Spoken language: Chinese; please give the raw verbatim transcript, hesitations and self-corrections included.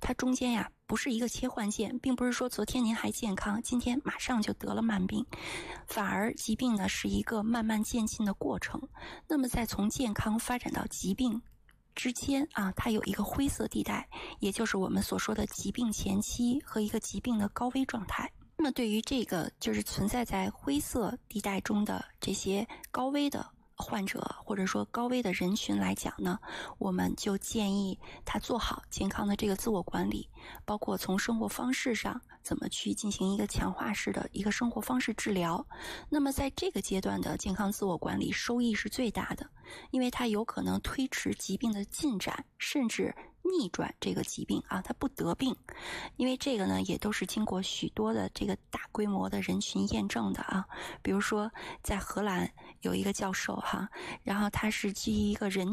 它中间呀不是一个切换线，并不是说昨天您还健康，今天马上就得了慢病，反而疾病呢是一个慢慢渐进的过程。那么在从健康发展到疾病之间啊，它有一个灰色地带，也就是我们所说的疾病前期和一个疾病的高危状态。那么对于这个就是存在在灰色地带中的这些高危的患者或者说高危的人群来讲呢，我们就建议他做好健康的这个自我管理，包括从生活方式上怎么去进行一个强化式的一个生活方式治疗。那么在这个阶段的健康自我管理收益是最大的，因为它有可能推迟疾病的进展，甚至逆转这个疾病啊，它不得病。因为这个呢也都是经过许多的这个大规模的人群验证的啊。比如说在荷兰有一个教授哈，然后他是基于一个人